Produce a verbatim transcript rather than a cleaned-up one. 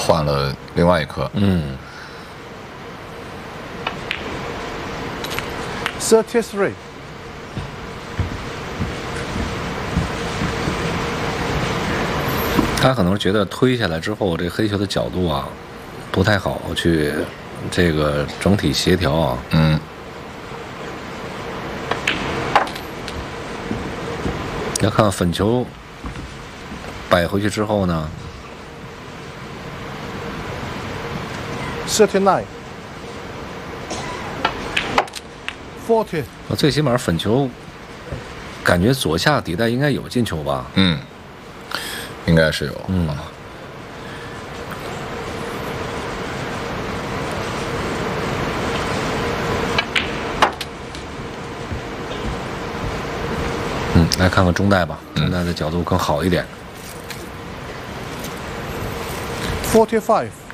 换了另外一颗。 嗯 thirty-three。 他可能觉得推下来之后，这黑球的角度啊不太好去这个整体协调啊。 嗯。 要看粉球摆回去之后呢 thirty-nine。forty。 最起码粉球感觉左下底带应该有进球吧？ 嗯。应该是有， 嗯，嗯，来看看中带吧，中带的角度更好一点。 forty-five。